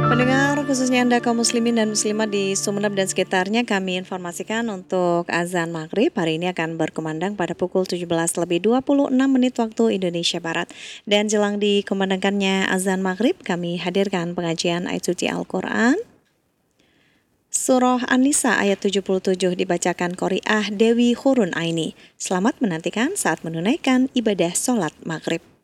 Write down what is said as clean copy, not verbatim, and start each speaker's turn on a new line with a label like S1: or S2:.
S1: Pendengar, khususnya Anda kaum muslimin dan muslimat di Sumeneb dan sekitarnya, kami informasikan untuk azan maghrib hari ini akan berkumandang pada pukul 17:26 waktu Indonesia Barat. Dan jelang dikumandangkannya azan maghrib, kami hadirkan pengajian ayat suci Al-Quran. Surah An-Nisa ayat 77 dibacakan Qori'ah Dewi Hurun Aini. Selamat menantikan saat menunaikan ibadah sholat maghrib.